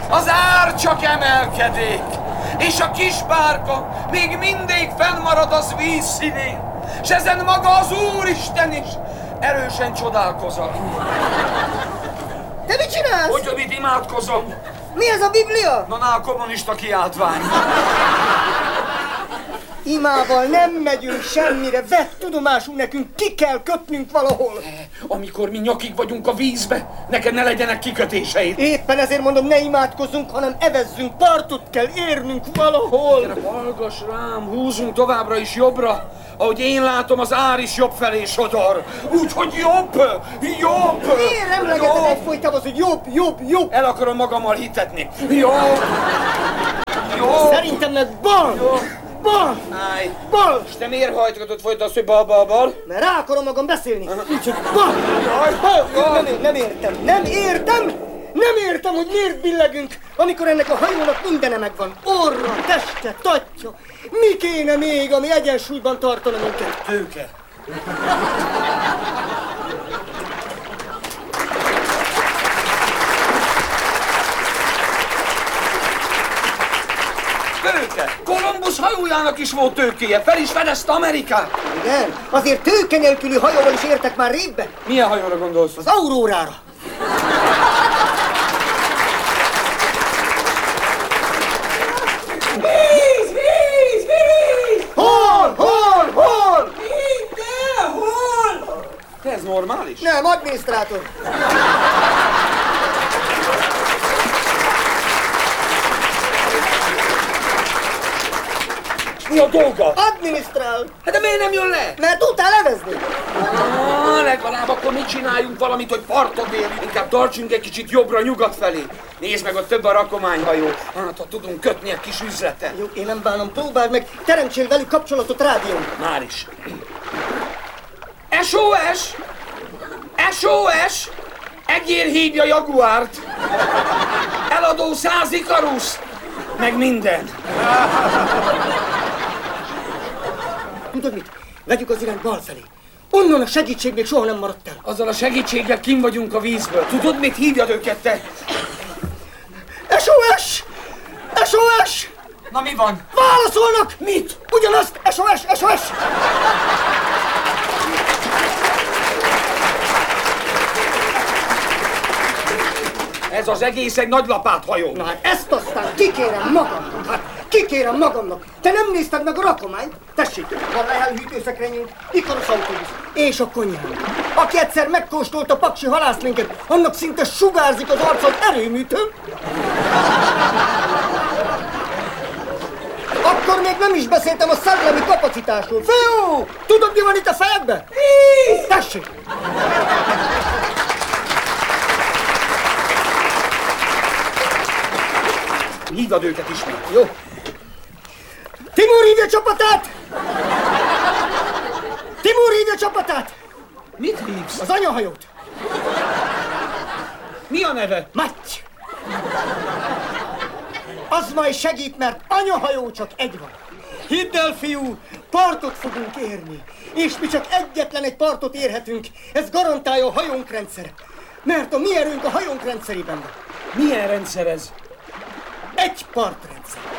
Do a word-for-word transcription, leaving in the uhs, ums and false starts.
Az ár csak emelkedik, és a kis bárka még mindig fennmarad az víz színén, s ezen maga az Úristen is erősen csodálkozak. Te mit csinálsz? Hogy mit imádkozom? Mi ez a Biblia? Na, na, a kommunista kiáltvány. Imával nem megyünk semmire, vett tudomásul nekünk, ki kell kötnünk valahol. Amikor mi nyakig vagyunk a vízbe, neked ne legyenek kikötéseid. Éppen ezért mondom, ne imádkozzunk, hanem evezzünk, partot kell érnünk valahol. Gyere, hallgass rám, húzunk továbbra is jobbra. Ahogy én látom, az ár is jobb felé sodor. Úgyhogy jobb, jobb. Miért emlegeted egyfolytában, hogy jobb, jobb, jobb? El akarom magammal hitetni. Jobb, jobb. Szerintem meg bal. Jobb. Bal! Állj! Bal! És te miért hajtogatod folyton azt, hogy bal, bal, bal? Mert rá akarom magam beszélni. Úgyhogy bal! Bal! Nem, nem értem, nem értem! Nem értem, hogy miért billegünk, amikor ennek a hajónak mindene megvan. Orra, teste, tatja. Mi kéne még, ami egyensúlyban tartana minket? Tőke. Tőke! Kolumbusz hajójának is volt tőkéje, fel is fedezte Amerikát! Igen, azért tőke nélküli hajóval is értek már régbe. Milyen hajóra gondolsz? Az Aurórára. Víz, víz, víz! Hol, hol, hol? Mindenhol! Te ez normális? Nem, adminisztrátor. Mi a dolga? Adminisztrál. Hát de miért nem jön le? Mert tudtál levezni. Ah, legalább akkor mit csináljunk valamit, hogy partot érjünk. Inkább tartsunk egy kicsit jobbra-nyugat felé. Nézd meg, ott több a rakományhajó. Hát, ha tudunk kötni egy kis üzletet. Jó, én nem bánom, próbáld meg, teremtsél velük kapcsolatot rádión. Már is. es o es! es o es! Egér hívja Jaguárt! Eladó száz Ikarusz! Meg minden! Tudod mit? Vegyük az irányt bal felé. Onnan a segítség még soha nem maradt el. Azzal a segítséggel kim vagyunk a vízből. Tudod, mit hívjad őket te? es o es! es o es! Na mi van? Válaszolnak! Mit? Ugyanazt! es o es! es o es! Ez az egész egy nagy lapáthajó. Na hát ezt aztán kikérem magamnak. Hát kikérem magamnak. Te nem nézted meg a rakományt? Tessék, van lehelhűtőszekrényünk, Ikarusz autóbusz és a konyhánk. Aki egyszer megkóstolta paksi halászlénket, annak szinte sugárzik az arcon erőműtő. Akkor még nem is beszéltem a szellemi kapacitásról. Fiú! Tudod, mi van itt a fejedbe? Tessék! Hívd őket ismét. Jó. Timur hívja csapatát! Timur hívja csapatát! Mit hívsz? Az anyahajót! Mi a neve? Matty! Az majd segít, mert anyahajó csak egy van. Hidd el, fiú, partot fogunk érni. És mi csak egyetlen egy partot érhetünk. Ez garantálja a hajónk rendszere. Mert a mi erőnk a hajónk rendszerében van. Milyen rendszer ez? Egy partrendszer.